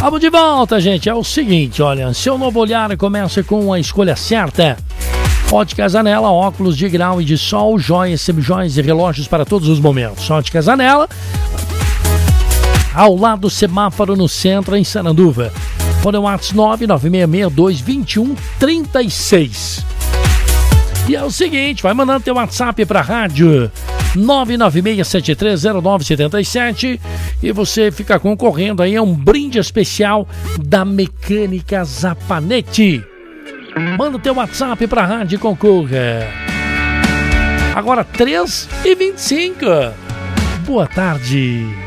Vamos de volta, gente. É o seguinte, olha, seu novo olhar começa com a escolha certa. Óticas Anela, óculos de grau e de sol, joias, semijoias e relógios para todos os momentos. Óticas Anela, ao lado do semáforo no centro, em Saranduva. Fone WhatsApp 996622136. E é o seguinte, vai mandando teu WhatsApp para a rádio 996730977 e você fica concorrendo aí a um brinde especial da Mecânica Zapanete. Manda teu WhatsApp para a rádio e concorra. Agora 3h25. Boa tarde.